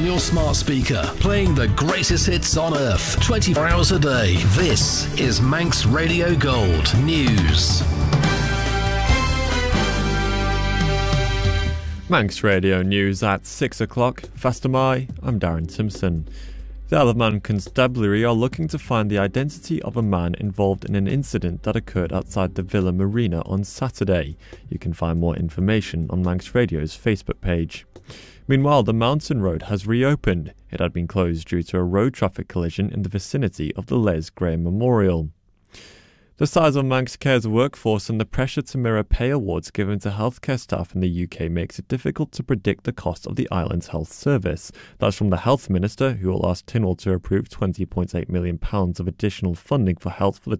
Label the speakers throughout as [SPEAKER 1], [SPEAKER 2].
[SPEAKER 1] your smart speaker, playing the greatest hits on earth, 24 hours a day. This is Manx Radio Gold News.
[SPEAKER 2] Manx Radio News at 6 o'clock. Faster Mai, I'm Darren Simpson. The Isle of Man Constabulary are looking to find the identity of a man involved in an incident that occurred outside the Villa Marina on Saturday. You can find more information on Manx Radio's Facebook page. Meanwhile, the Mountain Road has reopened. It had been closed due to a road traffic collision in the vicinity of the Les Graham Memorial. The size of Manx Care's workforce and the pressure to mirror pay awards given to healthcare staff in the UK makes it difficult to predict the cost of the island's health service. That's from the Health Minister, who will ask Tynwald to approve £20.8 million of additional funding for health for the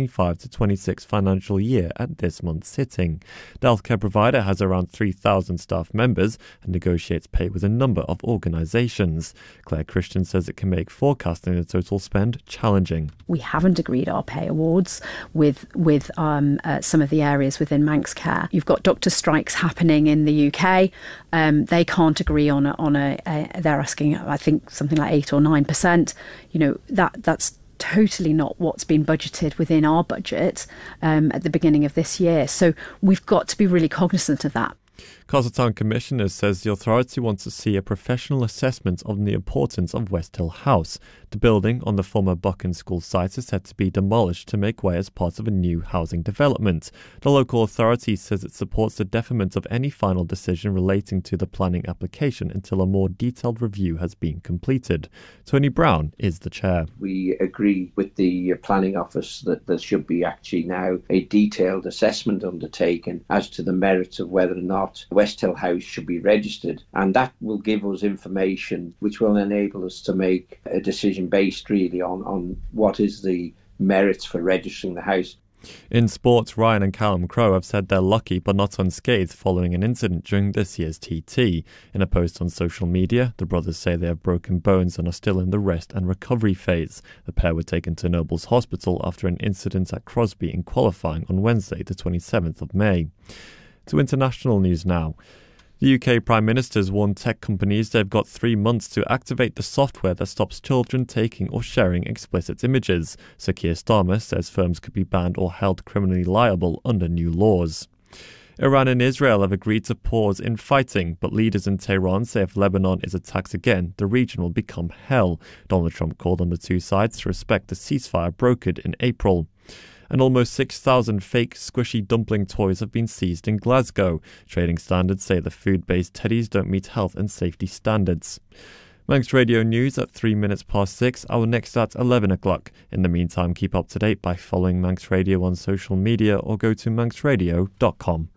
[SPEAKER 2] 2025-26 financial year at this month's sitting. The healthcare provider has around 3,000 staff members and negotiates pay with a number of organisations. Claire Christian says it can make forecasting the total spend challenging.
[SPEAKER 3] We haven't agreed our pay awards with some of the areas within Manx Care. You've got doctor strikes happening in the UK. They can't agree on a they're asking, I think, something like 8 or 9%. You know, that's totally not what's been budgeted within our budget at the beginning of this year. So we've got to be really cognizant of that.
[SPEAKER 2] Castletown Commissioner says the authority wants to see a professional assessment of the importance of Westhill House. The building on the former Buchan School site is set to be demolished to make way as part of a new housing development. The local authority says it supports the deferment of any final decision relating to the planning application until a more detailed review has been completed. Tony Brown is the chair.
[SPEAKER 4] We agree with the planning office that there should be actually now a detailed assessment undertaken as to the merits of whether or not Westhill House should be registered, and that will give us information which will enable us to make a decision based really on what is the merits for registering the house.
[SPEAKER 2] In sports, Ryan and Callum Crowe have said they're lucky but not unscathed following an incident during this year's TT. In a post on social media, the brothers say they have broken bones and are still in the rest and recovery phase. The pair were taken to Nobles Hospital after an incident at Crosby in qualifying on Wednesday, the 27th of May. To international news now. The UK Prime Minister's warned tech companies they've got 3 months to activate the software that stops children taking or sharing explicit images. Sir Keir Starmer says firms could be banned or held criminally liable under new laws. Iran and Israel have agreed to pause in fighting, but leaders in Tehran say if Lebanon is attacked again, the region will become hell. Donald Trump called on the two sides to respect the ceasefire brokered in April. And almost 6,000 fake squishy dumpling toys have been seized in Glasgow. Trading standards say the food-based teddies don't meet health and safety standards. Manx Radio News at 6:03. Our next at 11 o'clock. In the meantime, keep up to date by following Manx Radio on social media or go to manxradio.com.